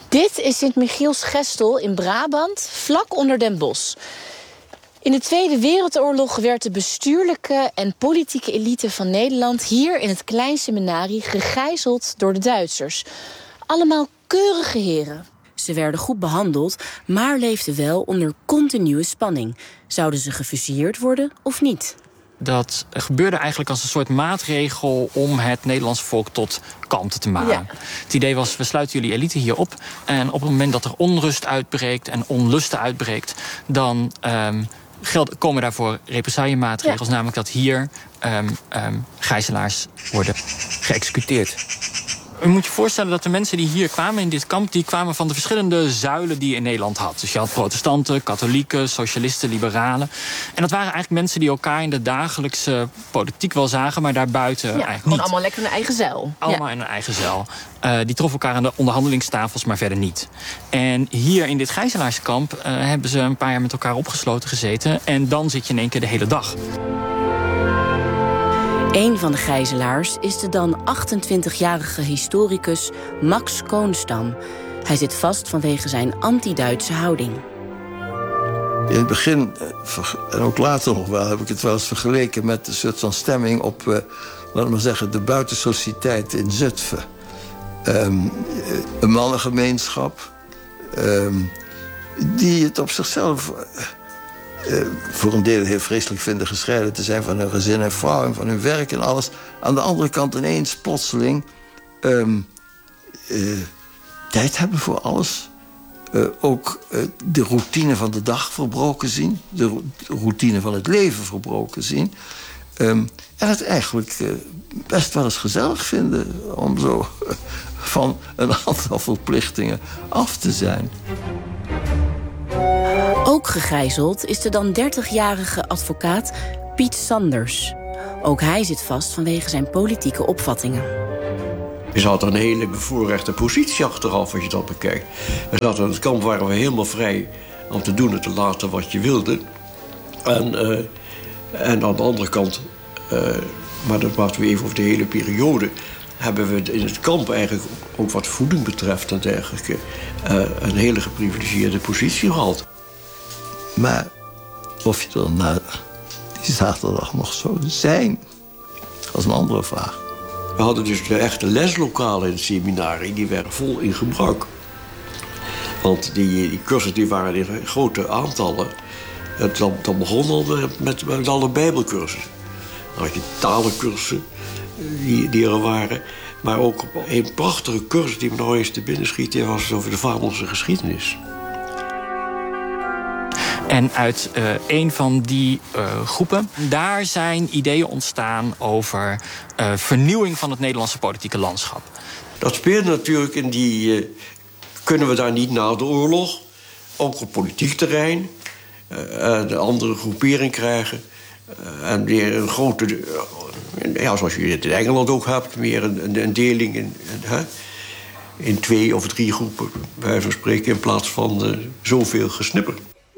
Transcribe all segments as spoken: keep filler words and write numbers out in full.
Dit is Sint-Michiels-Gestel in Brabant, vlak onder Den Bosch. In de Tweede Wereldoorlog werd de bestuurlijke en politieke elite van Nederland hier in het klein seminarie gegijzeld door de Duitsers. Allemaal keurige heren. Ze werden goed behandeld, maar leefden wel onder continue spanning. Zouden ze gefusilleerd worden of niet? Dat gebeurde eigenlijk als een soort maatregel om het Nederlandse volk tot kalmte te maken. Ja. Het idee was, we sluiten jullie elite hier op. En op het moment dat er onrust uitbreekt en onlusten uitbreekt, dan um, geld, komen daarvoor represaillemaatregels. Ja. Namelijk dat hier um, um, gijzelaars worden geëxecuteerd. Je moet je voorstellen dat de mensen die hier kwamen in dit kamp, die kwamen van de verschillende zuilen die je in Nederland had. Dus je had protestanten, katholieken, socialisten, liberalen. En dat waren eigenlijk mensen die elkaar in de dagelijkse politiek wel zagen, maar daarbuiten ja, eigenlijk niet. Allemaal lekker in een eigen zuil. Allemaal ja. in een eigen zuil. Uh, die troffen elkaar aan de onderhandelingstafels, maar verder niet. En hier in dit gijzelaarskamp uh, hebben ze een paar jaar met elkaar opgesloten gezeten. En dan zit je in één keer de hele dag. Een van de gijzelaars is de dan achtentwintigjarige historicus Max Koonstam. Hij zit vast vanwege zijn anti-Duitse houding. In het begin, en ook later nog wel, heb ik het wel eens vergeleken met een soort van stemming op, uh, laten we maar zeggen, de buitensociëteit in Zutphen. Um, een mannengemeenschap um, die het op zichzelf Uh, voor een deel heel vreselijk vinden gescheiden te zijn van hun gezin en vrouw en van hun werk en alles. Aan de andere kant ineens plotseling um, uh, tijd hebben voor alles. Uh, ook uh, de routine van de dag verbroken zien. De routine van het leven verbroken zien. Um, en het eigenlijk uh, best wel eens gezellig vinden om zo uh, van een aantal verplichtingen af te zijn. Ook gegijzeld is de dan dertigjarige advocaat Piet Sanders. Ook hij zit vast vanwege zijn politieke opvattingen. Je zat een hele bevoorrechte positie achteraf als je dat bekijkt. We zaten in het kamp, waren we helemaal vrij om te doen en te laten wat je wilde. En, uh, en aan de andere kant, uh, maar dat praten we even over de hele periode, hebben we in het kamp eigenlijk ook wat voeding betreft en dergelijke uh, een hele geprivilegeerde positie gehad. Maar of je er na die zaterdag nog zou zijn, dat is een andere vraag. We hadden dus de echte leslokalen in het seminarie, die werden vol in gebruik. Want die, die cursussen die waren in grote aantallen. Het, dan, dan begon al met, met alle bijbelcursussen. Dan had je talencursussen die, die er waren. Maar ook een prachtige cursus die me nog eens te binnen schiet, die was over de Vaderlandse geschiedenis. En uit uh, een van die uh, groepen, daar zijn ideeën ontstaan over uh, vernieuwing van het Nederlandse politieke landschap. Dat speelde natuurlijk in die, uh, kunnen we daar niet na de oorlog, ook op politiek terrein, uh, de andere groepering krijgen. Uh, en weer een grote, uh, ja, zoals je het in Engeland ook hebt, meer een, een deling in, in, hè, in twee of drie groepen, bij wijze van spreken, in plaats van uh, zoveel gesnipper.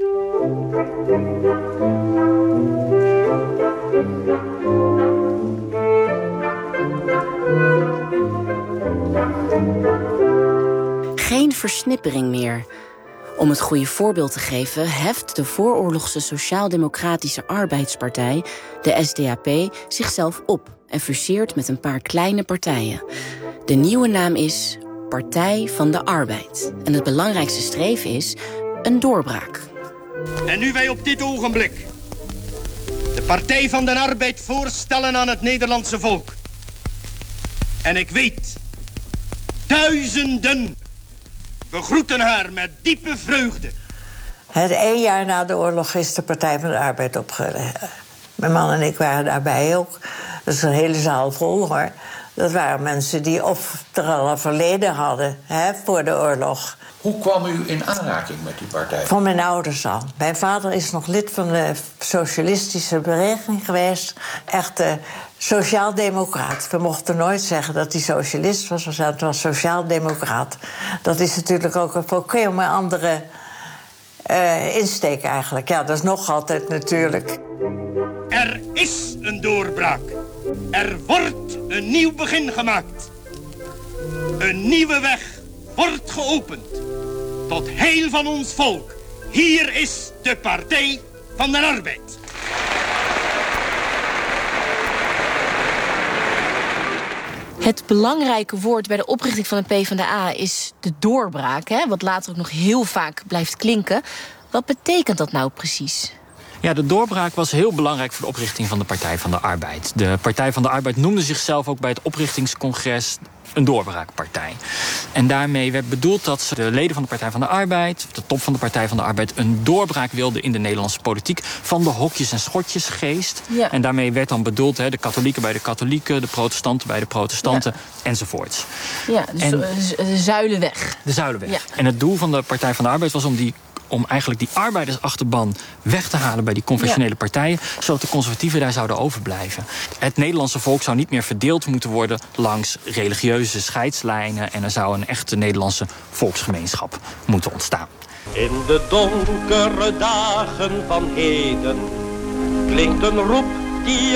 Geen versnippering meer. Om het goede voorbeeld te geven, heft de vooroorlogse Sociaal-Democratische Arbeidspartij, de S D A P, zichzelf op en fuseert met een paar kleine partijen. De nieuwe naam is Partij van de Arbeid. En het belangrijkste streven is een doorbraak. En nu wij op dit ogenblik de Partij van de Arbeid voorstellen aan het Nederlandse volk. En ik weet, duizenden begroeten haar met diepe vreugde. Het één jaar na de oorlog is de Partij van de Arbeid opgericht. Mijn man en ik waren daarbij ook. Dat is een hele zaal vol, hoor. Dat waren mensen die of er al een verleden hadden, hè, voor de oorlog. Hoe kwam u in aanraking met die partij? Van mijn ouders al. Mijn vader is nog lid van de socialistische beweging geweest. Echt uh, sociaal-democraat. We mochten nooit zeggen dat hij socialist was. We zeiden, het was sociaal-democraat. Dat is natuurlijk ook een volkomen andere uh, insteek eigenlijk. Ja, dat is nog altijd natuurlijk. Er is een doorbraak. Er wordt een nieuw begin gemaakt. Een nieuwe weg wordt geopend. Tot heil van ons volk. Hier is de Partij van de Arbeid. Het belangrijke woord bij de oprichting van de PvdA is de doorbraak, hè, wat later ook nog heel vaak blijft klinken. Wat betekent dat nou precies? Ja, de doorbraak was heel belangrijk voor de oprichting van de Partij van de Arbeid. De Partij van de Arbeid noemde zichzelf ook bij het oprichtingscongres een doorbraakpartij. En daarmee werd bedoeld dat ze de leden van de Partij van de Arbeid, de top van de Partij van de Arbeid, een doorbraak wilden in de Nederlandse politiek van de hokjes- en schotjesgeest. Ja. En daarmee werd dan bedoeld he, de katholieken bij de katholieken, de protestanten bij de protestanten, ja. enzovoorts. Ja, dus en, de zuilenweg. De zuilenweg. Ja. En het doel van de Partij van de Arbeid was om die om eigenlijk die arbeidersachterban weg te halen bij die conventionele ja. partijen, zodat de conservatieven daar zouden overblijven. Het Nederlandse volk zou niet meer verdeeld moeten worden langs religieuze scheidslijnen en er zou een echte Nederlandse volksgemeenschap moeten ontstaan. In de donkere dagen van heden klinkt een roep die